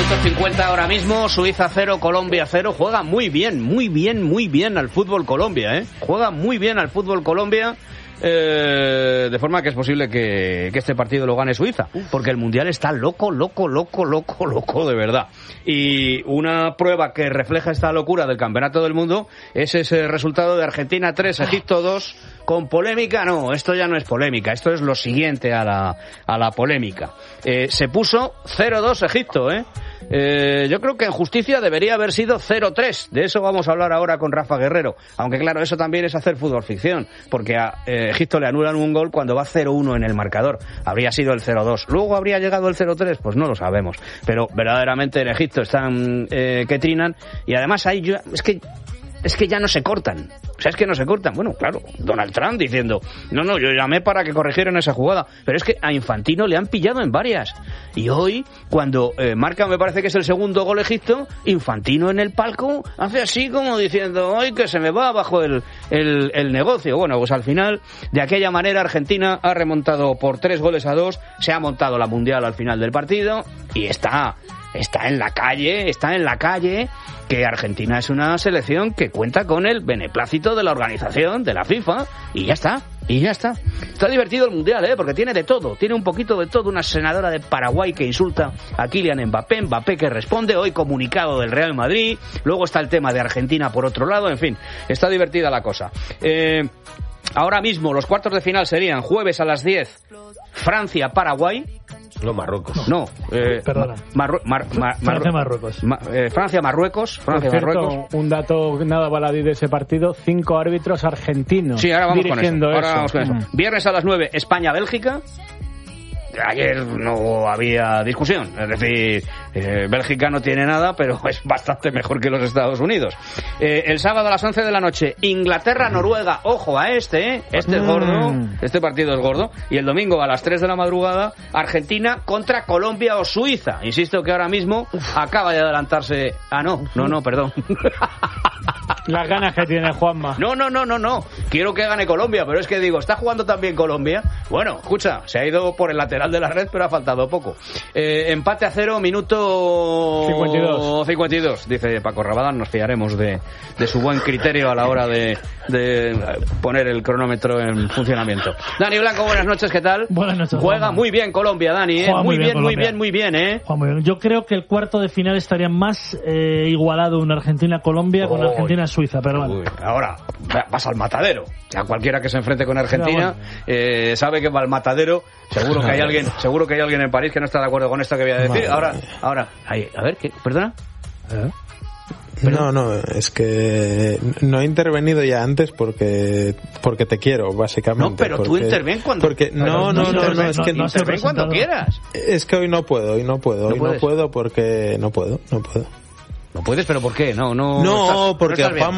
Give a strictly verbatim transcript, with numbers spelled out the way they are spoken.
minuto cincuenta ahora mismo, Suiza cero, Colombia cero. Juega muy bien, muy bien, muy bien al fútbol Colombia, ¿eh? Juega muy bien al fútbol Colombia. Eh, de forma que es posible que, que este partido lo gane Suiza, porque el Mundial está loco, loco, loco, loco, loco de verdad. Y una prueba que refleja esta locura del Campeonato del Mundo es ese resultado de Argentina tres, Egipto dos, con polémica. No, esto ya no es polémica, esto es lo siguiente a la, a la polémica. Eh, se puso cero dos Egipto, ¿eh? Eh, yo creo que en justicia debería haber sido cero tres. De eso vamos a hablar ahora con Rafa Guerrero. Aunque claro, eso también es hacer fútbol ficción, porque a eh, Egipto le anulan un gol cuando va cero uno en el marcador. Habría sido el cero dos. Luego habría llegado el cero tres, pues no lo sabemos. Pero verdaderamente en Egipto están eh, que trinan. Y además ahí yo, es que es que ya no se cortan. O sea, es que no se cortan. Bueno, claro, Donald Trump diciendo, no, no, yo llamé para que corrigieran esa jugada. Pero es que a Infantino le han pillado en varias. Y hoy, cuando eh, marca, me parece que es el segundo gol Egipto, Infantino en el palco hace así como diciendo, ¡ay, que se me va abajo el, el, el negocio! Bueno, pues al final, de aquella manera, Argentina ha remontado por tres goles a dos, se ha montado la Mundial al final del partido y está... Está en la calle, está en la calle, que Argentina es una selección que cuenta con el beneplácito de la organización, de la FIFA, y ya está, y ya está. Está divertido el Mundial, ¿eh? Porque tiene de todo, tiene un poquito de todo. Una senadora de Paraguay que insulta a Kylian Mbappé, Mbappé que responde, hoy comunicado del Real Madrid, luego está el tema de Argentina por otro lado, en fin, está divertida la cosa. Eh... Ahora mismo los cuartos de final serían jueves a las diez, Francia-Paraguay. No, Marruecos. No, eh, perdona. Marru- Mar- Mar- Mar- Francia-Marruecos. Ma- eh, Francia-Marruecos. Francia-Marruecos. Un dato nada baladí de ese partido: cinco árbitros argentinos. Sí, ahora vamos con eso. Ahora eso. vamos con eso. Mm. Viernes a las nueve, España-Bélgica. Ayer no había discusión, es decir, eh, Bélgica no tiene nada, pero es bastante mejor que los Estados Unidos. Eh, el sábado a las once de la noche, Inglaterra-Noruega, ojo a este, ¿eh? Este es gordo, este partido es gordo. Y el domingo a las tres de la madrugada, Argentina contra Colombia o Suiza. Insisto que ahora mismo acaba de adelantarse... Ah, no, no, no, perdón. Las ganas que tiene Juanma. No, no, no, no, no. Quiero que gane Colombia, pero es que digo, ¿está jugando también Colombia? Bueno, escucha, se ha ido por el lateral de la red, pero ha faltado poco. Eh, empate a cero, minuto cincuenta y dos. cincuenta y dos, dice Paco Rabadán. Nos fiaremos de, de su buen criterio a la hora de, de poner el cronómetro en funcionamiento. Dani Blanco, buenas noches, ¿qué tal? Buenas noches. Juega Juanma. muy bien Colombia, Dani, ¿eh? Juega Muy muy bien, bien, muy Colombia. bien, muy bien, ¿eh? Juega muy bien. Yo creo que el cuarto de final estaría más eh, igualado una Argentina-Colombia con Uy. Argentina-Suiza, pero bueno. Uy, ahora vas al matadero. Ya cualquiera que se enfrente con Argentina eh, sabe que va al matadero. Seguro que hay alguien, seguro que hay alguien en París que no está de acuerdo con esto que voy a decir. Madre Ahora, mía. ahora, ahí, a ver, ¿qué? ¿Perdona? ¿Eh? No, no, es que no he intervenido ya antes porque porque te quiero, básicamente. No, pero tú porque, interven cuando... Porque, no, pero no, no, no, interven- es que no se interven cuando presentado. quieras. es que hoy no puedo, hoy no puedo, ¿No hoy no puedes? puedo porque no puedo, no puedo. No puedes, pero ¿por qué? No, no. No, estás- porque estás bien. Juan